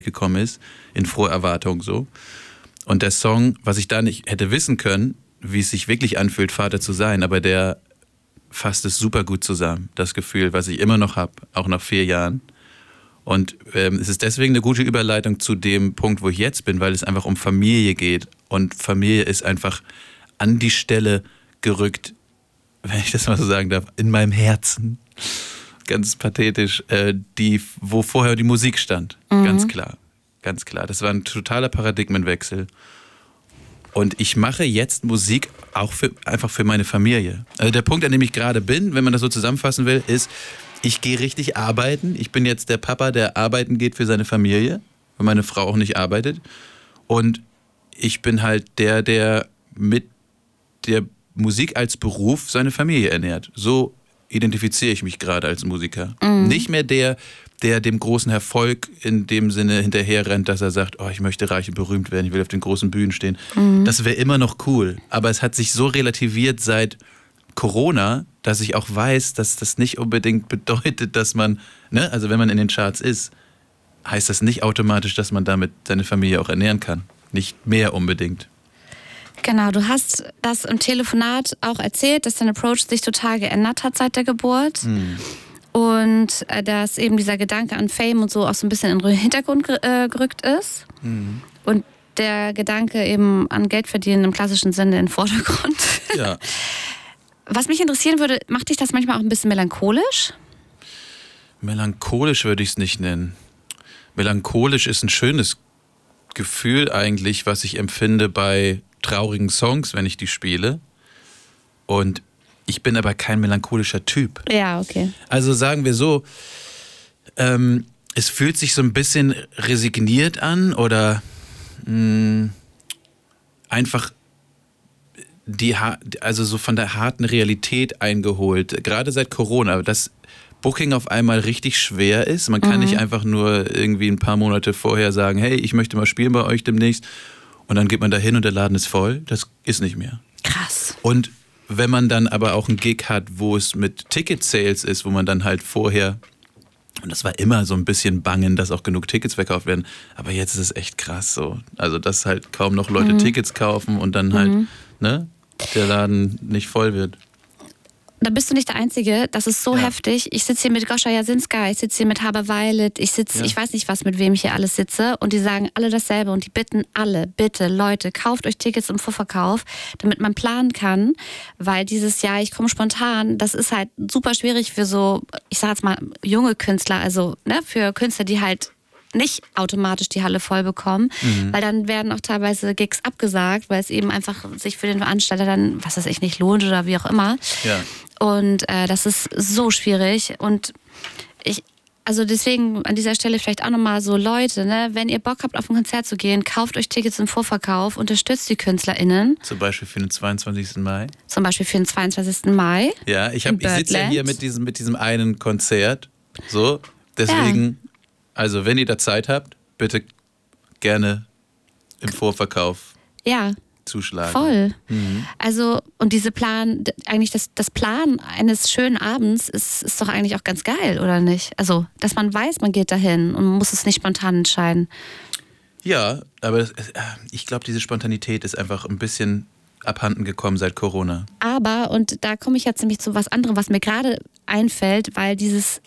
gekommen ist, in froher Erwartung so. Und der Song, was ich da nicht hätte wissen können, wie es sich wirklich anfühlt, Vater zu sein, aber der fasst es super gut zusammen, das Gefühl, was ich immer noch habe, auch nach 4 Jahren. Und es ist deswegen eine gute Überleitung zu dem Punkt, wo ich jetzt bin, weil es einfach um Familie geht. Und Familie ist einfach an die Stelle gerückt, wenn ich das mal so sagen darf, in meinem Herzen. Ganz pathetisch, wo vorher die Musik stand. Ganz klar. Ganz klar. Das war ein totaler Paradigmenwechsel. Und ich mache jetzt Musik auch einfach für meine Familie. Also der Punkt, an dem ich gerade bin, wenn man das so zusammenfassen will, ist, ich gehe richtig arbeiten. Ich bin jetzt der Papa, der arbeiten geht für seine Familie, weil meine Frau auch nicht arbeitet. Und ich bin halt der mit der Musik als Beruf seine Familie ernährt. So identifiziere ich mich gerade als Musiker. Nicht mehr der dem großen Erfolg in dem Sinne hinterher rennt, dass er sagt, oh, ich möchte reich und berühmt werden, ich will auf den großen Bühnen stehen. Das wäre immer noch cool. Aber es hat sich so relativiert seit Corona, dass ich auch weiß, dass das nicht unbedingt bedeutet, dass man, ne, also wenn man in den Charts ist, heißt das nicht automatisch, dass man damit seine Familie auch ernähren kann. Nicht mehr unbedingt. Genau, du hast das im Telefonat auch erzählt, dass dein Approach sich total geändert hat seit der Geburt. Und dass eben dieser Gedanke an Fame und so auch so ein bisschen in den Hintergrund gerückt ist. Und der Gedanke eben an Geld verdienen im klassischen Sinne in den Vordergrund. Ja. Was mich interessieren würde, macht dich das manchmal auch ein bisschen melancholisch? Melancholisch würde ich es nicht nennen. Melancholisch ist ein schönes Gefühl eigentlich, was ich empfinde bei traurigen Songs, wenn ich die spiele. Und ich bin aber kein melancholischer Typ. Ja, okay. Also sagen wir so, es fühlt sich so ein bisschen resigniert an oder einfach also so von der harten Realität eingeholt. Gerade seit Corona, dass Booking auf einmal richtig schwer ist. Man kann nicht einfach nur irgendwie ein paar Monate vorher sagen, hey, ich möchte mal spielen bei euch demnächst. Und dann geht man da hin und der Laden ist voll. Das ist nicht mehr. Krass. Und wenn man dann aber auch einen Gig hat, wo es mit Ticket-Sales ist, wo man dann halt vorher, und das war immer so ein bisschen bangen, dass auch genug Tickets verkauft werden, aber jetzt ist es echt krass so. Also dass halt kaum noch Leute Tickets kaufen und dann halt, ne, der Laden nicht voll wird. Da bist du nicht der Einzige, das ist so heftig. Ich sitze hier mit Goscha Jasinska, ich sitze hier mit Haber Violet, ich weiß nicht was, mit wem ich hier alles sitze und die sagen alle dasselbe und die bitten alle, bitte Leute, kauft euch Tickets im Vorverkauf, damit man planen kann, weil dieses Jahr, ich komme spontan, das ist halt super schwierig für so, ich sag jetzt mal, junge Künstler, also ne, für Künstler, die halt nicht automatisch die Halle voll bekommen, weil dann werden auch teilweise Gigs abgesagt, weil es eben einfach sich für den Veranstalter dann, was weiß ich, nicht lohnt oder wie auch immer. Ja. Und das ist so schwierig und also deswegen an dieser Stelle vielleicht auch nochmal so Leute, ne, wenn ihr Bock habt auf ein Konzert zu gehen, kauft euch Tickets im Vorverkauf, unterstützt die KünstlerInnen. Zum Beispiel für den 22. Mai. Zum Beispiel für den 22. Mai. Ja, ich sitze ja hier mit diesem einen Konzert, so, deswegen, also wenn ihr da Zeit habt, bitte gerne im Vorverkauf zuschlagen. Voll. Also, und eigentlich das Plan eines schönen Abends ist doch eigentlich auch ganz geil, oder nicht? Also, dass man weiß, man geht dahin und man muss es nicht spontan entscheiden. Ja, aber ich glaube, diese Spontanität ist einfach ein bisschen abhanden gekommen seit Corona. Aber, und da komme ich jetzt nämlich zu was anderem, was mir gerade einfällt, weil dieses,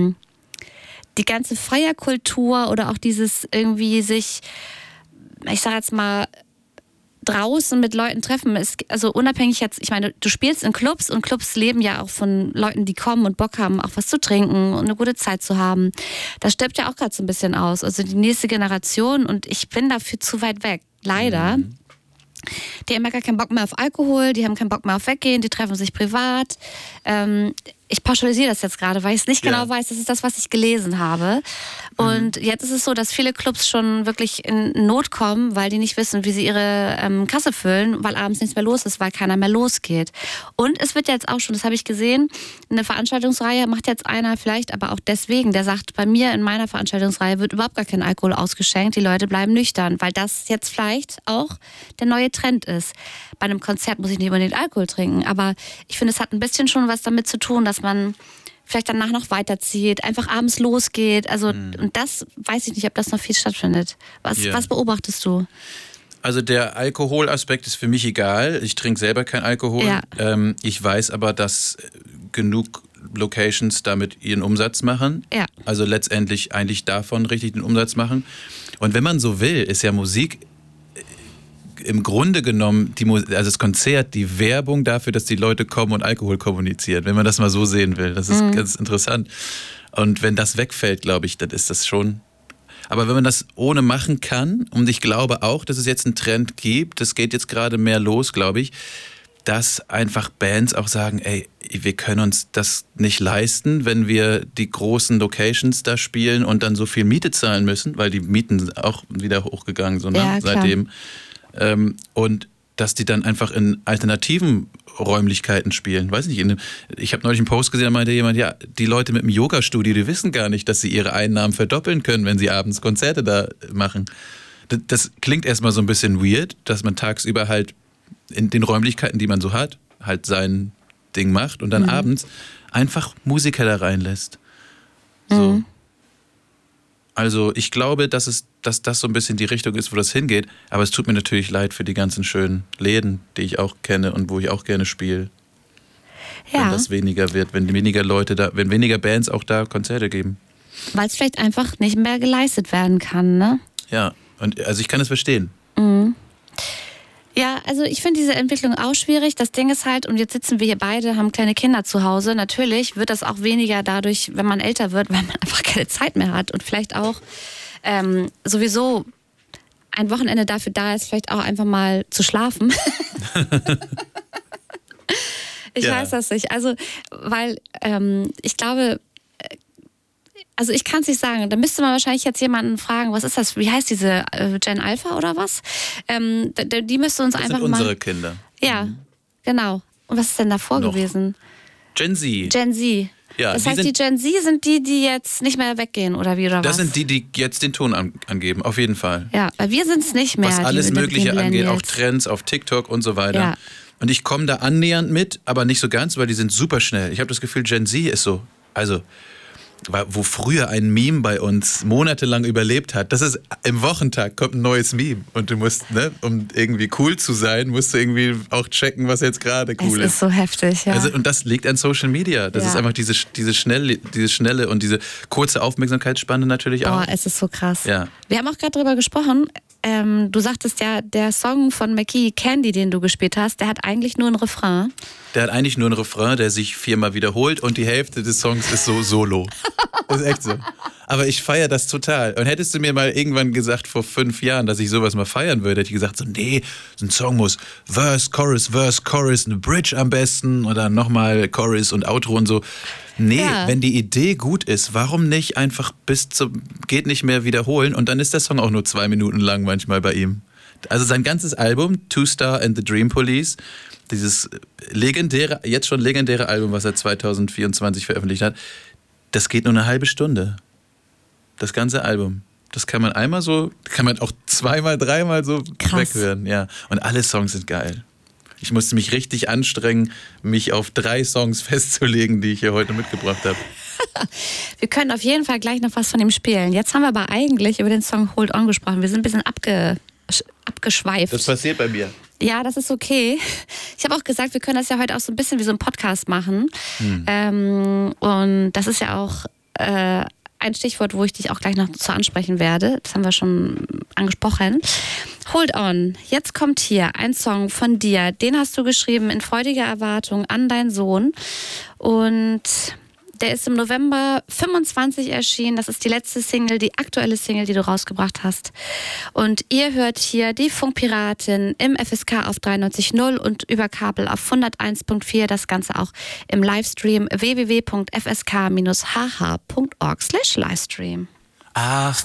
die ganze Feierkultur oder auch dieses irgendwie sich, ich sag jetzt mal, draußen mit Leuten treffen ist, also unabhängig jetzt, ich meine, du spielst in Clubs und Clubs leben ja auch von Leuten, die kommen und Bock haben, auch was zu trinken und eine gute Zeit zu haben. Das stirbt ja auch gerade so ein bisschen aus. Also die nächste Generation und ich bin dafür zu weit weg, leider. Die haben ja gar keinen Bock mehr auf Alkohol, die haben keinen Bock mehr auf Weggehen, die treffen sich privat. Ich pauschalisiere das jetzt gerade, weil ich es nicht genau weiß, das ist das, was ich gelesen habe. Und jetzt ist es so, dass viele Clubs schon wirklich in Not kommen, weil die nicht wissen, wie sie ihre Kasse füllen, weil abends nichts mehr los ist, weil keiner mehr losgeht. Und es wird jetzt auch schon, das habe ich gesehen, eine Veranstaltungsreihe macht jetzt einer vielleicht, aber auch deswegen, der sagt, bei mir in meiner Veranstaltungsreihe wird überhaupt gar kein Alkohol ausgeschenkt, die Leute bleiben nüchtern, weil das jetzt vielleicht auch der neue Trend ist. Bei einem Konzert muss ich nicht unbedingt Alkohol trinken, aber ich finde, es hat ein bisschen schon was damit zu tun, dass man vielleicht danach noch weiterzieht, einfach abends losgeht. Also, und das weiß ich nicht, ob das noch viel stattfindet. Was beobachtest du? Also der Alkoholaspekt ist für mich egal. Ich trinke selber kein Alkohol. Ja. Ich weiß aber, dass genug Locations damit ihren Umsatz machen. Ja. Also letztendlich eigentlich davon richtig den Umsatz machen. Und wenn man so will, ist ja Musik im Grunde genommen, also das Konzert, die Werbung dafür, dass die Leute kommen und Alkohol kommunizieren, wenn man das mal so sehen will. Das ist ganz interessant. Und wenn das wegfällt, glaube ich, dann ist das schon... Aber wenn man das ohne machen kann, und ich glaube auch, dass es jetzt einen Trend gibt, das geht jetzt gerade mehr los, glaube ich, dass einfach Bands auch sagen, ey, wir können uns das nicht leisten, wenn wir die großen Locations da spielen und dann so viel Miete zahlen müssen, weil die Mieten sind auch wieder hochgegangen, so, ne? Ja, Seitdem. Und dass die dann einfach in alternativen Räumlichkeiten spielen. Weiß nicht, ich habe neulich einen Post gesehen, da meinte jemand, ja, die Leute mit dem Yoga-Studio, die wissen gar nicht, dass sie ihre Einnahmen verdoppeln können, wenn sie abends Konzerte da machen. Das klingt erstmal so ein bisschen weird, dass man tagsüber halt in den Räumlichkeiten, die man so hat, halt sein Ding macht und dann abends einfach Musiker da reinlässt. So. Also ich glaube, dass das so ein bisschen die Richtung ist, wo das hingeht. Aber es tut mir natürlich leid für die ganzen schönen Läden, die ich auch kenne und wo ich auch gerne spiele. Ja. Wenn das weniger wird, wenn weniger Bands auch da Konzerte geben. Weil es vielleicht einfach nicht mehr geleistet werden kann, ne? Ja, und also ich kann es verstehen. Ja, also ich finde diese Entwicklung auch schwierig. Das Ding ist halt, und jetzt sitzen wir hier beide, haben kleine Kinder zu Hause. Natürlich wird das auch weniger dadurch, wenn man älter wird, weil man einfach keine Zeit mehr hat und vielleicht auch sowieso ein Wochenende dafür da ist, vielleicht auch einfach mal zu schlafen. Ich weiß das nicht. Also, weil ich glaube, also ich kann es nicht sagen. Da müsste man wahrscheinlich jetzt jemanden fragen, was ist das? Wie heißt diese Gen Alpha oder was? Die müsste uns das einfach sind unsere mal... Kinder. Ja, genau. Und was ist denn davor gewesen? Gen Z. Gen Z. Ja, das heißt, die Gen Z sind die jetzt nicht mehr weggehen, oder wie, oder das was? sind die jetzt den Ton angeben, auf jeden Fall. Ja, weil wir sind es nicht mehr. Was alles Mögliche angeht, auch Millennials. Trends auf TikTok und so weiter. Ja. Und ich komme da annähernd mit, aber nicht so ganz, weil die sind super schnell. Ich habe das Gefühl, Gen Z ist so, also wo früher ein Meme bei uns monatelang überlebt hat, das ist im Wochentag kommt ein neues Meme und du musst, ne, um irgendwie cool zu sein, musst du irgendwie auch checken, was jetzt gerade cool ist. Es ist so heftig, ja. Also, und das liegt an Social Media. Das ist einfach diese schnelle und diese kurze Aufmerksamkeitsspanne natürlich auch. Oh, es ist so krass. Ja. Wir haben auch gerade drüber gesprochen. Du sagtest ja, der Song von McKee, Candy, den du gespielt hast, der hat eigentlich nur einen Refrain. Der hat eigentlich nur einen Refrain, der sich 4-mal wiederholt und die Hälfte des Songs ist so solo. Das ist echt so. Aber ich feiere das total. Und hättest du mir mal irgendwann gesagt, vor 5 Jahren, dass ich sowas mal feiern würde, hätte ich gesagt, so nee, so ein Song muss Verse, Chorus, eine Bridge am besten oder nochmal Chorus und Outro und so. Nee, wenn die Idee gut ist, warum nicht einfach bis zum geht nicht mehr wiederholen und dann ist der Song auch nur 2 Minuten lang manchmal bei ihm. Also sein ganzes Album, Two Star and the Dream Police, dieses legendäre, jetzt schon legendäre Album, was er 2024 veröffentlicht hat, das geht nur eine halbe Stunde. Das ganze Album. Das kann man einmal so, kann man auch 2-mal, 3-mal so weghören. Ja. Und alle Songs sind geil. Ich musste mich richtig anstrengen, mich auf 3 Songs festzulegen, die ich hier heute mitgebracht habe. Wir können auf jeden Fall gleich noch was von ihm spielen. Jetzt haben wir aber eigentlich über den Song Hold On gesprochen. Wir sind ein bisschen abgeschweift. Das passiert bei mir. Ja, das ist okay. Ich habe auch gesagt, wir können das ja heute auch so ein bisschen wie so ein Podcast machen. Und das ist ja auch ein Stichwort, wo ich dich auch gleich noch zu ansprechen werde. Das haben wir schon angesprochen. Hold On. Jetzt kommt hier ein Song von dir. Den hast du geschrieben in freudiger Erwartung an deinen Sohn. Und der ist im November 25 erschienen. Das ist die letzte Single, die aktuelle Single, die du rausgebracht hast. Und ihr hört hier die Funkpiratin im FSK auf 93.0 und über Kabel auf 101.4. Das Ganze auch im Livestream www.fsk-hh.org/Livestream. Ach